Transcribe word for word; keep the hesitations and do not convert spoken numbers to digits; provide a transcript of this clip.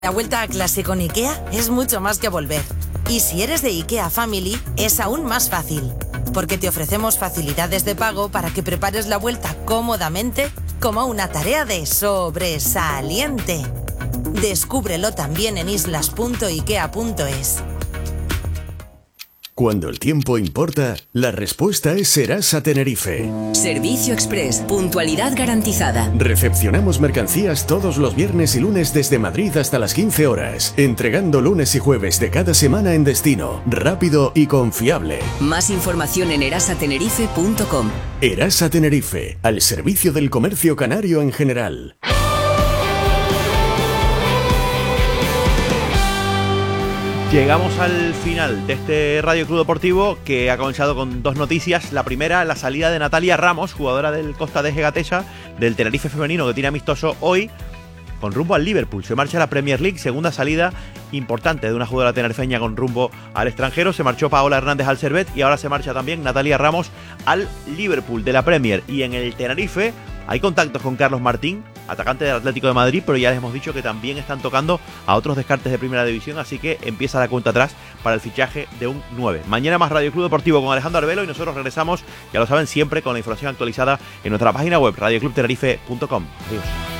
La vuelta a clase con IKEA es mucho más que volver. Y si eres de IKEA Family, es aún más fácil. Porque te ofrecemos facilidades de pago para que prepares la vuelta cómodamente como una tarea de sobresaliente. Descúbrelo también en islas punto ikea punto es. Cuando el tiempo importa, la respuesta es Serasa Tenerife. Servicio Express, puntualidad garantizada. Recepcionamos mercancías todos los viernes y lunes desde Madrid hasta las quince horas, entregando lunes y jueves de cada semana en destino, rápido y confiable. Más información en erasa tenerife punto com. Erasa Tenerife, al servicio del comercio canario en general. Llegamos al final de este Radio Club Deportivo que ha comenzado con dos noticias. La primera, la salida de Natalia Ramos, jugadora del Costa de Gatesa, del Tenerife femenino, que tiene amistoso hoy con rumbo al Liverpool. Se marcha a la Premier League, segunda salida importante de una jugadora tenerifeña con rumbo al extranjero. Se marchó Paola Hernández al Servet y ahora se marcha también Natalia Ramos al Liverpool de la Premier. Y en el Tenerife hay contactos con Carlos Martín, atacante del Atlético de Madrid, pero ya les hemos dicho que también están tocando a otros descartes de primera división, así que empieza la cuenta atrás para el fichaje de un nueve. Mañana más Radio Club Deportivo con Alejandro Arbelo y nosotros regresamos, ya lo saben, siempre con la información actualizada en nuestra página web radio club tenerife punto com. Adiós.